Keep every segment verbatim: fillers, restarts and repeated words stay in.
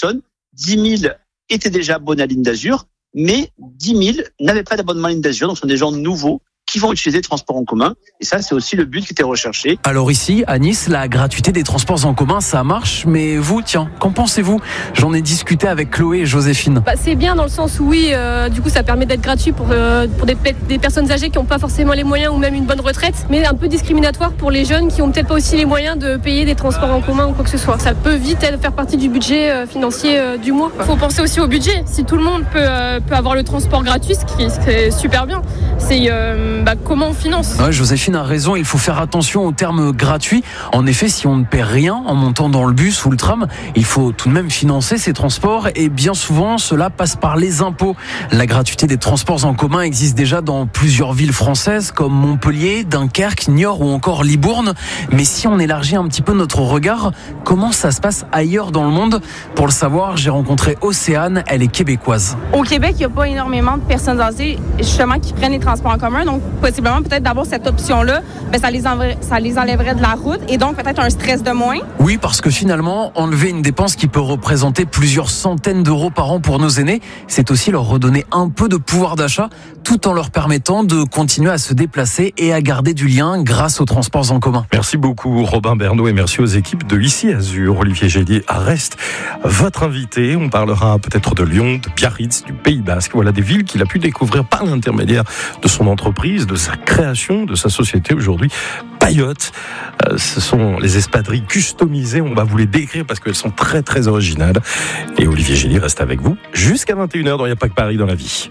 personnes, dix mille étaient déjà abonnés à Ligne d'Azur, mais dix mille n'avaient pas d'abonnement à Ligne d'Azur, donc ce sont des gens nouveaux qui vont utiliser les transports en commun. Et ça, c'est aussi le but qui était recherché. Alors ici, à Nice, la gratuité des transports en commun, ça marche. Mais vous, tiens, qu'en pensez-vous ? J'en ai discuté avec Chloé et Joséphine. Bah, c'est bien dans le sens où, oui, euh, du coup, ça permet d'être gratuit pour, euh, pour des, des personnes âgées qui n'ont pas forcément les moyens ou même une bonne retraite, mais un peu discriminatoire pour les jeunes qui n'ont peut-être pas aussi les moyens de payer des transports en commun ou quoi que ce soit. Ça peut vite faire partie du budget euh, financier euh, du mois. Il faut penser aussi au budget. Si tout le monde peut, euh, peut avoir le transport gratuit, ce qui est super bien, c'est euh, bah, comment on finance. Ouais, Joséphine a raison, il faut faire attention au terme gratuit. En effet, si on ne paie rien en montant dans le bus ou le tram, il faut tout de même financer ces transports et bien souvent, cela passe par les impôts. La gratuité des transports en commun existe déjà dans plusieurs villes françaises comme Montpellier, Dunkerque, Niort ou encore Libourne. Mais si on élargit un petit peu notre regard, comment ça se passe ailleurs dans le monde ? Pour le savoir, j'ai rencontré Océane, elle est québécoise. Au Québec, il n'y a pas énormément de personnes âgées justement qui prennent les transports en commun, donc possiblement peut-être d'avoir cette option-là, ben ça les enlèverait, ça les enlèverait de la route et donc peut-être un stress de moins. Oui, parce que finalement, enlever une dépense qui peut représenter plusieurs centaines d'euros par an pour nos aînés, c'est aussi leur redonner un peu de pouvoir d'achat tout en leur permettant de continuer à se déplacer et à garder du lien grâce aux transports en commun. Merci beaucoup Robin Bernot et merci aux équipes de Ici Azur. Olivier Gélier reste votre invité. On parlera peut-être de Lyon, de Biarritz, du Pays Basque. Voilà des villes qu'il a pu découvrir par l'intermédiaire de son entreprise, de sa création, de sa société aujourd'hui. Payotte, euh, ce sont les espadrilles customisées, on va vous les décrire parce qu'elles sont très très originales. Et Olivier Gélier reste avec vous jusqu'à vingt et une heures dans Il n'y a pas que Paris dans la vie.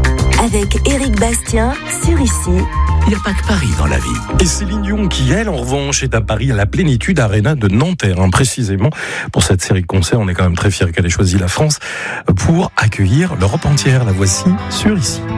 Avec Éric Bastien sur Ici. Il n'y a pas que Paris dans la vie. Et Céline Dion qui, elle, en revanche, est à Paris à la Plénitude Arena de Nanterre. Hein, précisément, pour cette série de concerts, on est quand même très fiers qu'elle ait choisi la France pour accueillir l'Europe entière. La voici sur Ici.